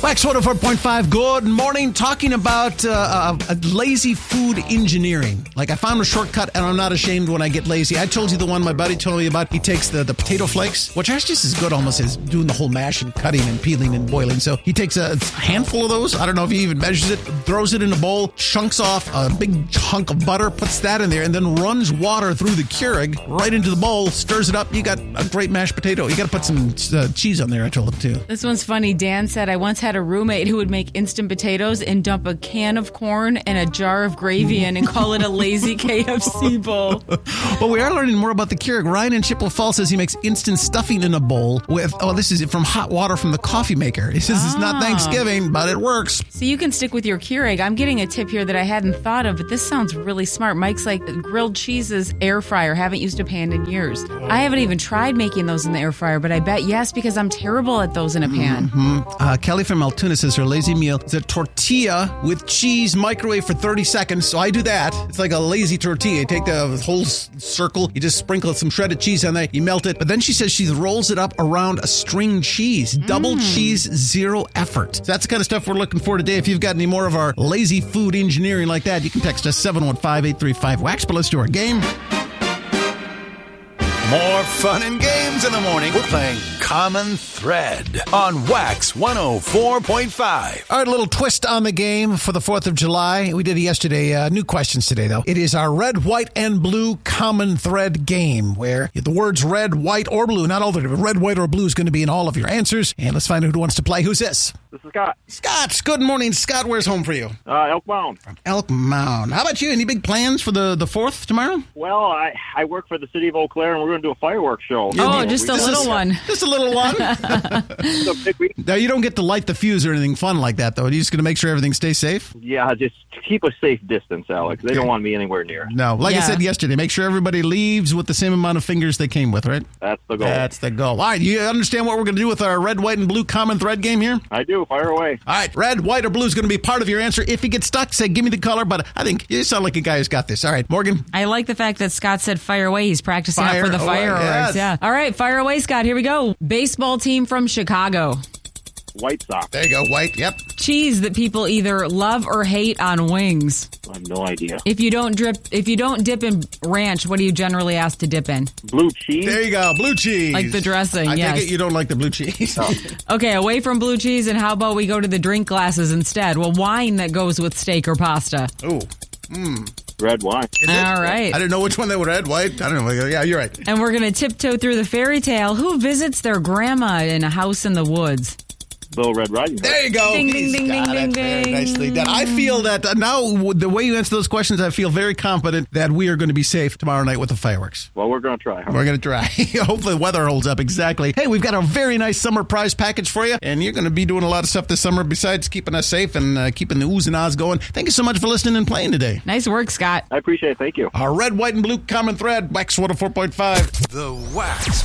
Wax 104.5, good morning. Talking about lazy food engineering. Like, I found a shortcut, and I'm not ashamed when I get lazy. I told you the one my buddy told me about. He takes the potato flakes, which are just as good almost as doing the whole mash and cutting and peeling and boiling. So he takes a handful of those. I don't know if he even measures it, throws it in a bowl, chunks off a big chunk of butter, puts that in there, and then runs water through the Keurig right into the bowl, stirs it up. You got a great mashed potato. You got to put some cheese on there, I told him, too. This one's funny. Dan said, I once had a roommate who would make instant potatoes and dump a can of corn and a jar of gravy in and call it a lazy KFC bowl. Well, we are learning more about the Keurig. Ryan in Chippewa Falls says he makes instant stuffing in a bowl with, this is from hot water from the coffee maker. He says it's not Thanksgiving, but it works. So you can stick with your Keurig. I'm getting a tip here that I hadn't thought of, but this sounds really smart. Mike's like, grilled cheeses air fryer. Haven't used a pan in years. I haven't even tried making those in the air fryer, but I bet yes, because I'm terrible at those in a pan. Kelly from Altoona says her lazy meal is a tortilla with cheese, microwave for 30 seconds. So I do that. It's like a lazy tortilla. You take the whole circle, you just sprinkle some shredded cheese on there, you melt it. But then she says she rolls it up around a string cheese. Double cheese, zero effort. So that's the kind of stuff we're looking for today. If you've got any more of our lazy food engineering like that, you can text us 715-835-WAX. But let's do our game. More fun and games in the morning. We're playing Common Thread on Wax 104.5. All right, a little twist on the game for the 4th of July. We did it yesterday. New questions today, though. It is our red, white, and blue Common Thread game, where the words red, white, or blue, not all of it, but red, white, or blue is going to be in all of your answers. And let's find out who wants to play. Who's this? This is Scott. Scott, good morning. Scott, where's home for you? Elk Mound. Elk Mound. How about you? Any big plans for the 4th tomorrow? Well, I work for the city of Eau Claire, and we're going to do a fireworks show. Oh, just a little one. Just a little one? Now, you don't get to light the fuse or anything fun like that, though. Are you just going to make sure everything stays safe? Yeah, just keep a safe distance, Alex. They don't want me anywhere near. No, like I said yesterday, make sure everybody leaves with the same amount of fingers they came with, right? That's the goal. That's the goal. All right, you understand what we're going to do with our red, white, and blue Common Thread game here? I do. Fire away. All right, red, white, or blue is going to be part of your answer. If you get stuck, say, give me the color, but I think you sound like a guy who's got this. All right, Morgan? I like the fact that Scott said fire away. He's practicing out for the fireworks. Yes. Yeah. All right, fire away, Scott. Here we go. Baseball team from Chicago. White Sox. There you go, white, yep. Cheese that people either love or hate on wings. I have no idea. If you don't dip in ranch, what do you generally ask to dip in? Blue cheese. There you go, blue cheese. Like the dressing, I yes. take it you don't like the blue cheese. No. Okay, away from blue cheese, and how about we go to the drink glasses instead? Well, wine that goes with steak or pasta. Oh, Red wine. All right. I didn't know which one they were red, white. I don't know. Yeah, you're right. And we're going to tiptoe through the fairy tale. Who visits their grandma in a house in the woods? Little Red Riding Hood. There you go. Ding, He's ding, got ding, it. ding, Very ding. nicely done. I feel that now, the way you answer those questions, I feel very confident that we are going to be safe tomorrow night with the fireworks. Well, we're going to try. We're going to try. Hopefully the weather holds up. Exactly. Hey, we've got a very nice summer prize package for you, and you're going to be doing a lot of stuff this summer besides keeping us safe and keeping the oohs and ahs going. Thank you so much for listening and playing today. Nice work, Scott. I appreciate it. Thank you. Our red, white, and blue Common Thread, Wax 104.5. The Wax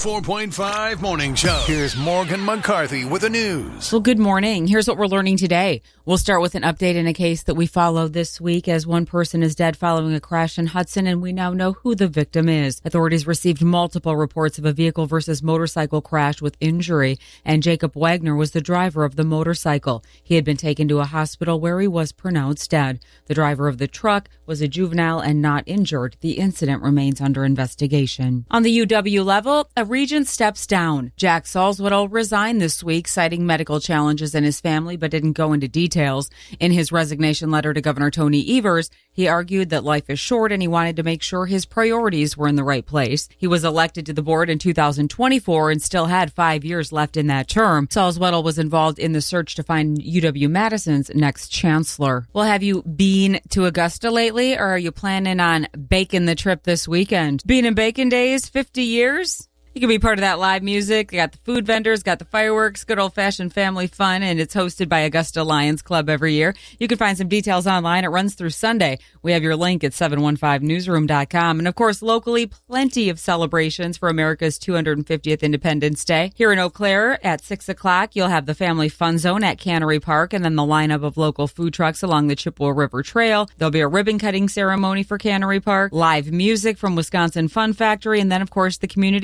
104.5 Morning Show. Here's Morgan McCarthy with the news. Well, good morning. Here's what we're learning today. We'll start with an update in a case that we followed this week as one person is dead following a crash in Hudson, and we now know who the victim is. Authorities received multiple reports of a vehicle versus motorcycle crash with injury, and Jacob Wagner was the driver of the motorcycle. He had been taken to a hospital where he was pronounced dead. The driver of the truck was a juvenile and not injured. The incident remains under investigation. On the UW level, a regent steps down. Jack Salzwedel resigned this week, citing medical challenges in his family, but didn't go into details. In his resignation letter to Governor Tony Evers, he argued that life is short and he wanted to make sure his priorities were in the right place. He was elected to the board in 2024 and still had 5 years left in that term. Salzwedel was involved in the search to find UW-Madison's next chancellor. Well, have you been to Augusta lately, or are you planning on baking the trip this weekend? Bean and Bacon Days, 50 years? You can be part of that live music. They got the food vendors, got the fireworks, good old-fashioned family fun, and it's hosted by Augusta Lions Club every year. You can find some details online. It runs through Sunday. We have your link at 715newsroom.com. And, of course, locally, plenty of celebrations for America's 250th Independence Day. Here in Eau Claire at 6 o'clock, you'll have the Family Fun Zone at Cannery Park, and then the lineup of local food trucks along the Chippewa River Trail. There'll be a ribbon-cutting ceremony for Cannery Park, live music from Wisconsin Fun Factory, and then, of course, the community fireworks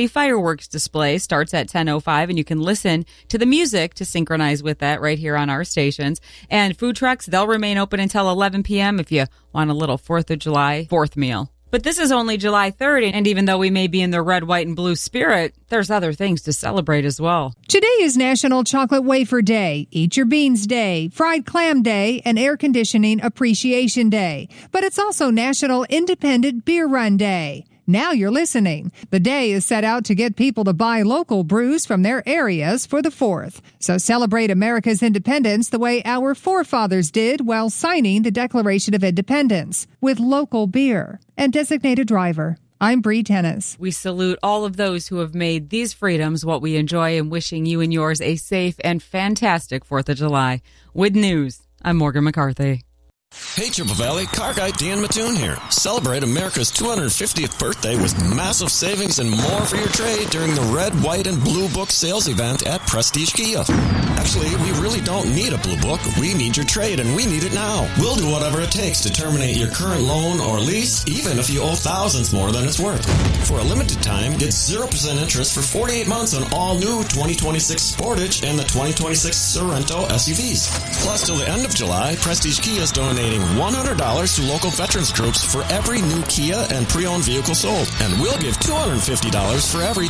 fireworks display starts at 10:05, and you can listen to the music to synchronize with that right here on our stations. And food trucks, they'll remain open until 11 p.m. if you want a little 4th of July 4th meal. But this is only July 3rd, and even though we may be in the red, white, and blue spirit, there's other things to celebrate as well. Today is National Chocolate Wafer Day, Eat Your Beans Day, Fried Clam Day, and Air Conditioning Appreciation Day. But it's also National Independent Beer Run Day. Now you're listening. The day is set out to get people to buy local brews from their areas for the 4th. So celebrate America's independence the way our forefathers did while signing the Declaration of Independence, with local beer. And designated driver, I'm Bree Tennis. We salute all of those who have made these freedoms what we enjoy, and wishing you and yours a safe and fantastic 4th of July. With news, I'm Morgan McCarthy. Hey, Chippewa Valley, car guy Dan Mattoon here. Celebrate America's 250th birthday with massive savings and more for your trade during the Red, White, and Blue Book sales event at Prestige Kia. Actually, we really don't need a Blue Book. We need your trade, and we need it now. We'll do whatever it takes to terminate your current loan or lease, even if you owe thousands more than it's worth. For a limited time, get 0% interest for 48 months on all new 2026 Sportage and the 2026 Sorento SUVs. Plus, till the end of July, Prestige Kia is donating $100 to local veterans groups for every new Kia and pre-owned vehicle sold. And we'll give $250 for every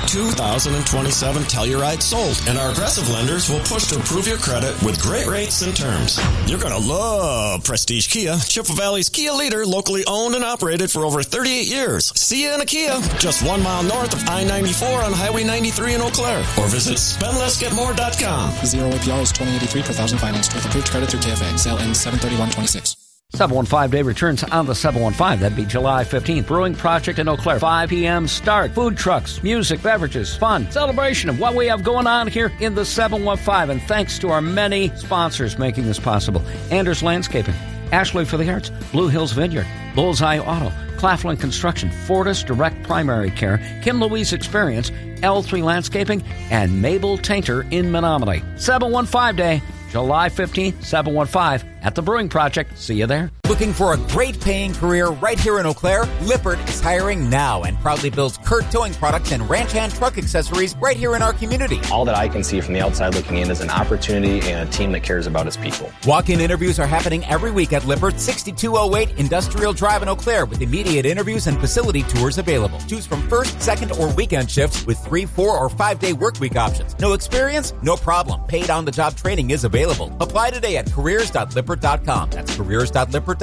2027 Telluride sold. And our aggressive lenders will push to improve your credit with great rates and terms. You're going to love Prestige Kia, Chippewa Valley's Kia leader, locally owned and operated for over 38 years. See you in a Kia, just 1 mile north of I-94 on Highway 93 in Eau Claire. Or visit spendlessgetmore.com. 0 APR is $20.83 per thousand financed with approved credit through KFA. Sale ends 7/31/26. 715-day returns on the 715. That'd be July 15th. Brewing Project in Eau Claire. 5 p.m. start. Food trucks, music, beverages, fun, celebration of what we have going on here in the 715. And thanks to our many sponsors making this possible. Anders Landscaping, Ashley for the Arts, Blue Hills Vineyard, Bullseye Auto, Claflin Construction, Fortis Direct Primary Care, Kim Louise Experience, L3 Landscaping, and Mabel Tainter in Menominee. 715 Day, July 15th, 715 at the Brewing Project. See you there. Looking for a great paying career right here in Eau Claire? Lippert is hiring now and proudly builds Kurt towing products and ranch hand truck accessories right here in our community. All that I can see from the outside looking in is an opportunity and a team that cares about its people. Walk-in interviews are happening every week at Lippert, 6208 Industrial Drive in Eau Claire, with immediate interviews and facility tours available. Choose from first, second, or weekend shifts with 3, 4, or 5-day work week options. No experience? No problem. Paid on-the-job training is available. Apply today at careers.lippert.com. That's careers.lippert.com.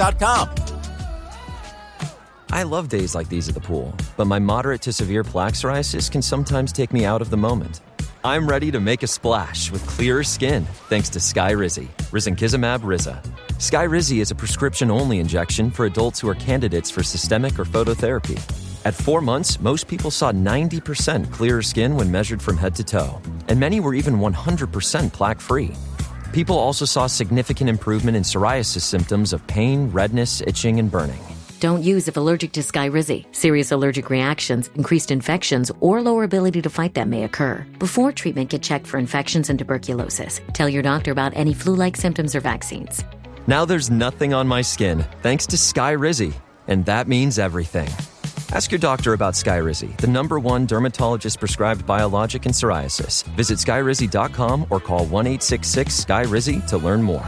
I love days like these at the pool, but my moderate to severe plaque psoriasis can sometimes take me out of the moment. I'm ready to make a splash with clearer skin thanks to Skyrizi, risankizumab Riza. Skyrizi is a prescription-only injection for adults who are candidates for systemic or phototherapy. At 4 months, most people saw 90% clearer skin when measured from head to toe, and many were even 100% plaque-free. People also saw significant improvement in psoriasis symptoms of pain, redness, itching, and burning. Don't use if allergic to Skyrizi. Serious allergic reactions, increased infections, or lower ability to fight them may occur. Before treatment, get checked for infections and tuberculosis. Tell your doctor about any flu-like symptoms or vaccines. Now there's nothing on my skin thanks to Skyrizi, and that means everything. Ask your doctor about Skyrizi, the #1 dermatologist-prescribed biologic in psoriasis. Visit Skyrizi.com or call 1-866-SKYRIZI to learn more.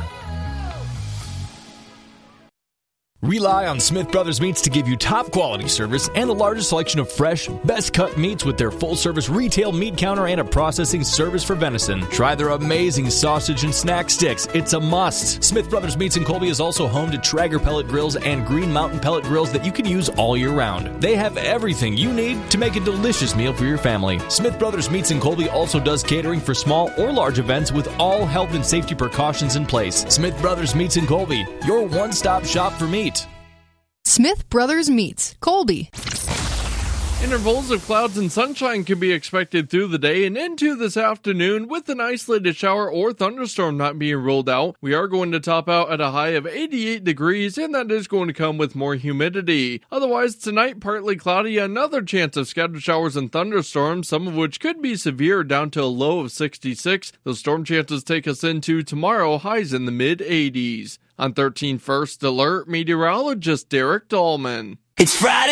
Rely on Smith Brothers Meats to give you top quality service and the largest selection of fresh, best cut meats with their full service retail meat counter and a processing service for venison. Try their amazing sausage and snack sticks. It's a must. Smith Brothers Meats in Colby is also home to Traeger pellet grills and Green Mountain pellet grills that you can use all year round. They have everything you need to make a delicious meal for your family. Smith Brothers Meats in Colby also does catering for small or large events with all health and safety precautions in place. Smith Brothers Meats in Colby, your one-stop shop for meat. Smith Brothers Meats, Colby. Intervals of clouds and sunshine can be expected through the day and into this afternoon, with an isolated shower or thunderstorm not being ruled out. We are going to top out at a high of 88 degrees, and that is going to come with more humidity. Otherwise, tonight, partly cloudy, another chance of scattered showers and thunderstorms, some of which could be severe, down to a low of 66. Those storm chances take us into tomorrow, highs in the mid-80s. On 13 First Alert, meteorologist Derek Dahlman. It's Friday